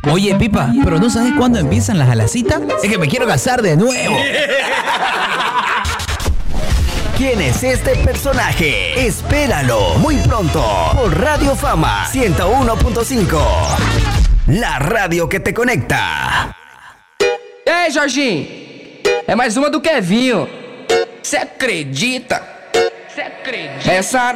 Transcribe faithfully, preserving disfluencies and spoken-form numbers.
Oye, Pipa, ¿pero no sabes cuándo empiezan las alacitas? Es que me quiero casar de nuevo. ¿Quién es este personaje? Espéralo muy pronto por Radio Fama ciento uno punto cinco. La radio que te conecta. Ei, Jorginho, é mais uma do Kevinho. Cê acredita? Cê acredita? Essa